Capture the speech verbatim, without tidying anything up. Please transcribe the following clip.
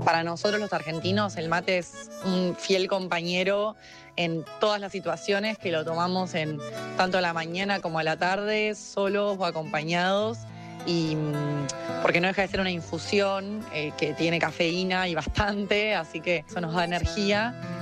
Para nosotros los argentinos el mate es un fiel compañero en todas las situaciones, que lo tomamos en tanto a la mañana como a la tarde, solos o acompañados, y porque no deja de ser una infusión eh, que tiene cafeína y bastante, así que eso nos da energía.